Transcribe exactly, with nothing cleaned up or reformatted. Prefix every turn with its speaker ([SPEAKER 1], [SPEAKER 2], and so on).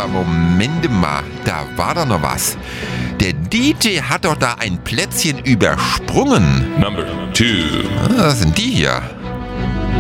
[SPEAKER 1] Aber Moment mal, da war doch noch was. Der D J hat doch da ein Plätzchen übersprungen.
[SPEAKER 2] Number two.
[SPEAKER 1] Ah, was sind die hier?